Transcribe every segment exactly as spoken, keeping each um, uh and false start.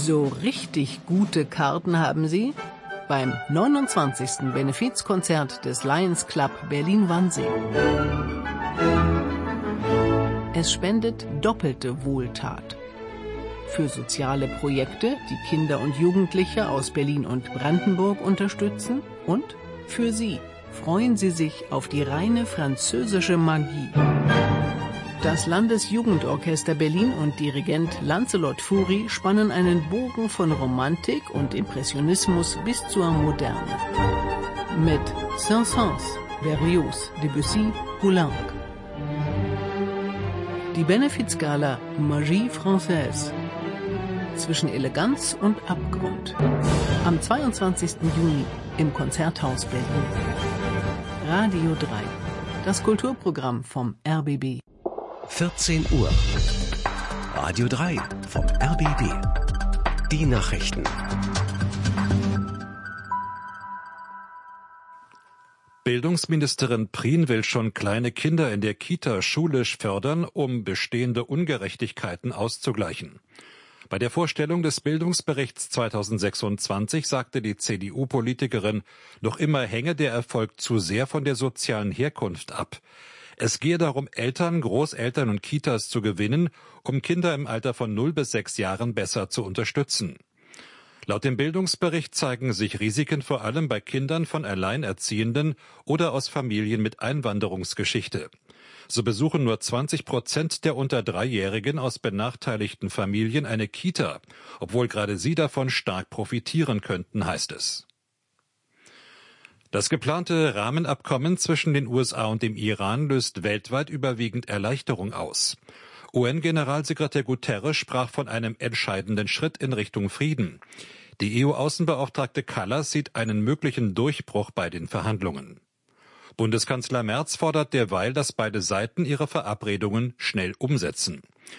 So richtig gute Karten haben Sie beim neunundzwanzigsten Benefizkonzert des Lions Club Berlin-Wannsee. Es spendet doppelte Wohltat. Für soziale Projekte, die Kinder und Jugendliche aus Berlin und Brandenburg unterstützen, und für Sie freuen Sie sich auf die reine französische Magie. Das Landesjugendorchester Berlin und Dirigent Lancelot Fourie spannen einen Bogen von Romantik und Impressionismus bis zur Moderne. Mit Saint-Saëns, Berlioz, Debussy, Poulenc. Die Benefizgala Magie Française. Zwischen Eleganz und Abgrund. Am zweiundzwanzigsten Juni im Konzerthaus Berlin. Radio drei. Das Kulturprogramm vom R B B. vierzehn Uhr. Radio drei vom R B B. Die Nachrichten. Bildungsministerin Prien will schon kleine Kinder in der Kita schulisch fördern, um bestehende Ungerechtigkeiten auszugleichen. Bei der Vorstellung des Bildungsberichts zweitausendsechsundzwanzig sagte die C D U-Politikerin, noch immer hänge der Erfolg zu sehr von der sozialen Herkunft ab. Es gehe darum, Eltern, Großeltern und Kitas zu gewinnen, um Kinder im Alter von null bis sechs Jahren besser zu unterstützen. Laut dem Bildungsbericht zeigen sich Risiken vor allem bei Kindern von Alleinerziehenden oder aus Familien mit Einwanderungsgeschichte. So besuchen nur zwanzig Prozent der unter Dreijährigen aus benachteiligten Familien eine Kita, obwohl gerade sie davon stark profitieren könnten, heißt es. Das geplante Rahmenabkommen zwischen den U S A und dem Iran löst weltweit überwiegend Erleichterung aus. U N-Generalsekretär Guterres sprach von einem entscheidenden Schritt in Richtung Frieden. Die E U-Außenbeauftragte Kallas sieht einen möglichen Durchbruch bei den Verhandlungen. Bundeskanzler Merz fordert derweil, dass beide Seiten ihre Verabredungen schnell umsetzen.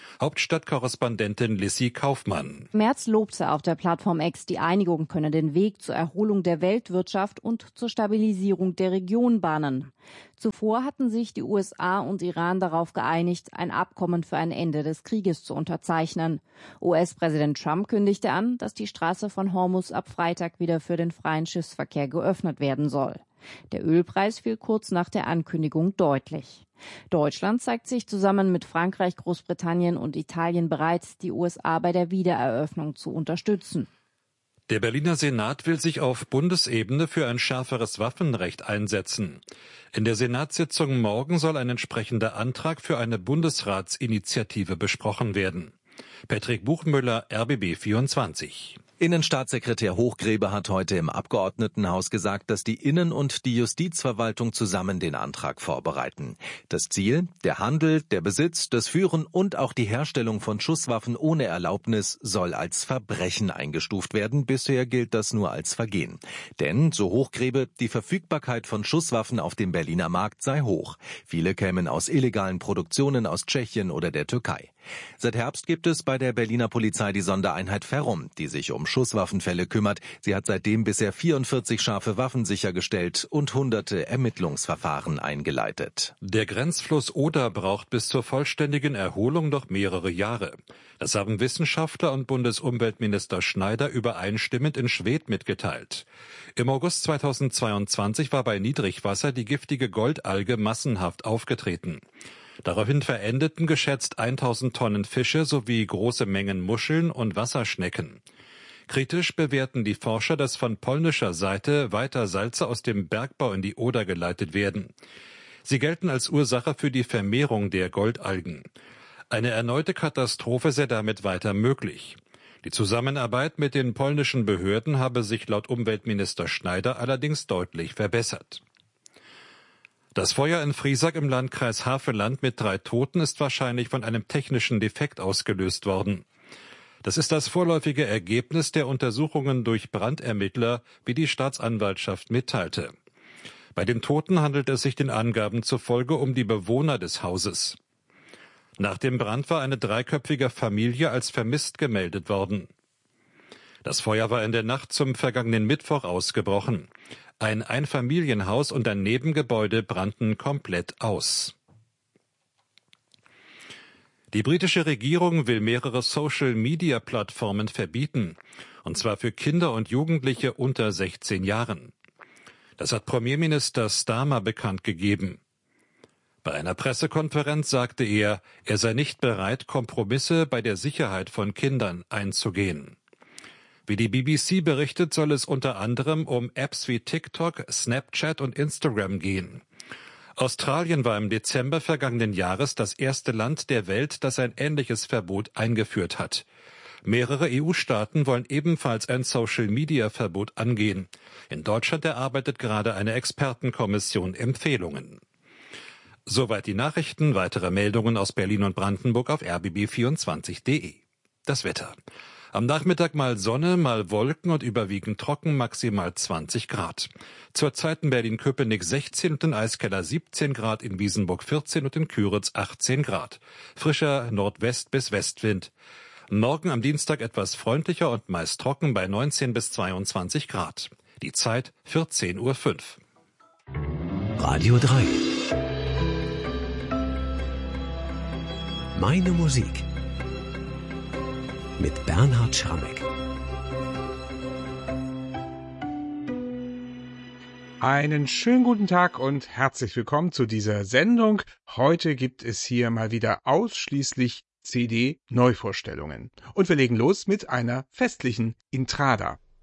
Hauptstadtkorrespondentin Lissy Kaufmann. Merz lobte auf der Plattform X, die Einigung könne den Weg zur Erholung der Weltwirtschaft und zur Stabilisierung der Region bahnen. Zuvor hatten sich die U S A und Iran darauf geeinigt, ein Abkommen für ein Ende des Krieges zu unterzeichnen. U S-Präsident Trump kündigte an, dass die Straße von Hormuz ab Freitag wieder für den freien Schiffsverkehr geöffnet werden soll. Der Ölpreis fiel kurz nach der Ankündigung deutlich. Deutschland zeigt sich zusammen mit Frankreich, Großbritannien und Italien bereit, die U S A bei der Wiedereröffnung zu unterstützen. Der Berliner Senat will sich auf Bundesebene für ein schärferes Waffenrecht einsetzen. In der Senatssitzung morgen soll ein entsprechender Antrag für eine Bundesratsinitiative besprochen werden. Patrick Buchmüller, R B B vierundzwanzig. Innenstaatssekretär Hochgrebe hat heute im Abgeordnetenhaus gesagt, dass die Innen- und die Justizverwaltung zusammen den Antrag vorbereiten. Das Ziel: der Handel, der Besitz, das Führen und auch die Herstellung von Schusswaffen ohne Erlaubnis soll als Verbrechen eingestuft werden. Bisher gilt das nur als Vergehen. Denn, so Hochgrebe, die Verfügbarkeit von Schusswaffen auf dem Berliner Markt sei hoch. Viele kämen aus illegalen Produktionen aus Tschechien oder der Türkei. Seit Herbst gibt es bei der Berliner Polizei die Sondereinheit Ferrum, die sich um Schusswaffenfälle kümmert. Sie hat seitdem bisher vierundvierzig scharfe Waffen sichergestellt und hunderte Ermittlungsverfahren eingeleitet. Der Grenzfluss Oder braucht bis zur vollständigen Erholung noch mehrere Jahre. Das haben Wissenschaftler und Bundesumweltminister Schneider übereinstimmend in Schwedt mitgeteilt. Im August zweitausendzweiundzwanzig war bei Niedrigwasser die giftige Goldalge massenhaft aufgetreten. Daraufhin verendeten geschätzt tausend Tonnen Fische sowie große Mengen Muscheln und Wasserschnecken. Kritisch bewerten die Forscher, dass von polnischer Seite weiter Salze aus dem Bergbau in die Oder geleitet werden. Sie gelten als Ursache für die Vermehrung der Goldalgen. Eine erneute Katastrophe sei damit weiter möglich. Die Zusammenarbeit mit den polnischen Behörden habe sich laut Umweltminister Schneider allerdings deutlich verbessert. Das Feuer in Friesack im Landkreis Havelland mit drei Toten ist wahrscheinlich von einem technischen Defekt ausgelöst worden. Das ist das vorläufige Ergebnis der Untersuchungen durch Brandermittler, wie die Staatsanwaltschaft mitteilte. Bei den Toten handelt es sich den Angaben zufolge um die Bewohner des Hauses. Nach dem Brand war eine dreiköpfige Familie als vermisst gemeldet worden. Das Feuer war in der Nacht zum vergangenen Mittwoch ausgebrochen. Ein Einfamilienhaus und ein Nebengebäude brannten komplett aus. Die britische Regierung will mehrere Social-Media-Plattformen verbieten, und zwar für Kinder und Jugendliche unter sechzehn Jahren. Das hat Premierminister Starmer bekannt gegeben. Bei einer Pressekonferenz sagte er, er sei nicht bereit, Kompromisse bei der Sicherheit von Kindern einzugehen. Wie die B B C berichtet, soll es unter anderem um Apps wie TikTok, Snapchat und Instagram gehen. Australien war im Dezember vergangenen Jahres das erste Land der Welt, das ein ähnliches Verbot eingeführt hat. Mehrere E U-Staaten wollen ebenfalls ein Social-Media-Verbot angehen. In Deutschland erarbeitet gerade eine Expertenkommission Empfehlungen. Soweit die Nachrichten. Weitere Meldungen aus Berlin und Brandenburg auf r b b vierundzwanzig punkt d e. Das Wetter. Am Nachmittag mal Sonne, mal Wolken und überwiegend trocken, maximal zwanzig Grad. Zurzeit in Berlin-Köpenick sechzehn und in Eiskeller siebzehn Grad, in Wiesenburg vierzehn und in Küritz achtzehn Grad. Frischer Nordwest- bis Westwind. Morgen am Dienstag etwas freundlicher und meist trocken bei neunzehn bis zweiundzwanzig Grad. Die Zeit vierzehn Uhr fünf. Radio drei. Meine Musik. Mit Bernhard Schamek. Einen schönen guten Tag und herzlich willkommen zu dieser Sendung. Heute gibt es hier mal wieder ausschließlich C D-Neuvorstellungen. Und wir legen los mit einer festlichen Intrada.